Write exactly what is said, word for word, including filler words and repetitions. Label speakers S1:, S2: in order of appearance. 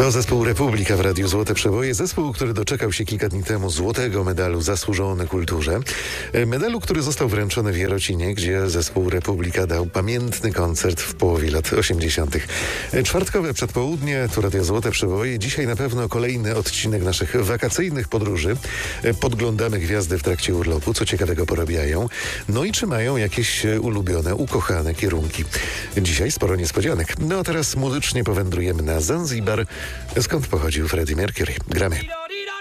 S1: To zespół Republika w Radiu Złote Przeboje. Zespół, który doczekał się kilka dni temu złotego medalu Zasłużony Kulturze. Medalu, który został wręczony w Jarocinie, gdzie zespół Republika dał pamiętny koncert w połowie lat osiemdziesiątych. Czwartkowe przedpołudnie, tu Radio Złote Przeboje. Dzisiaj na pewno kolejny odcinek naszych wakacyjnych podróży. Podglądamy gwiazdy w trakcie urlopu, co ciekawego porabiają. No i czy mają jakieś ulubione, ukochane kierunki. Dzisiaj sporo niespodzianek. No a teraz muzycznie powędrujemy na Zanzibar, skąd pochodził Freddie Mercury. Gramy.